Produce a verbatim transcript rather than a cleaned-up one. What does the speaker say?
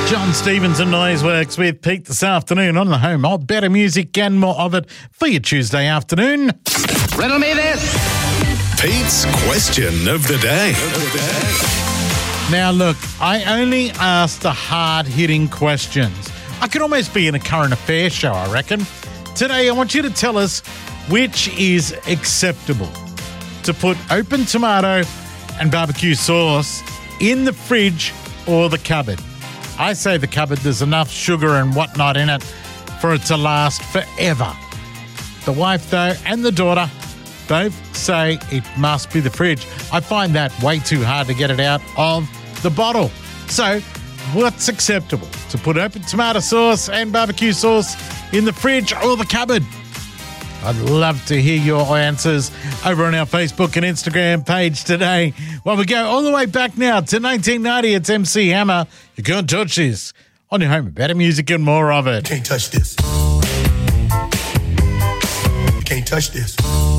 John Stevens and Noiseworks with Pete this afternoon on the home of better music and more of it for your Tuesday afternoon. Riddle me this. Pete's question of the day. Now, look, I only ask the hard-hitting questions. I could almost be in a current affairs show, I reckon. Today, I want you to tell us which is acceptable. To put open tomato and barbecue sauce in the fridge or the cupboard. I say the cupboard, there's enough sugar and whatnot in it for it to last forever. The wife, though, and the daughter both say it must be the fridge. I find that way too hard to get it out of the bottle. So, what's acceptable? To put open tomato sauce and barbecue sauce in the fridge or the cupboard? I'd love to hear your answers over on our Facebook and Instagram page today. Well, we go all the way back now to nineteen ninety. It's M C Hammer. You can't touch this. On your home of better music and more of it. You can't touch this. You can't touch this.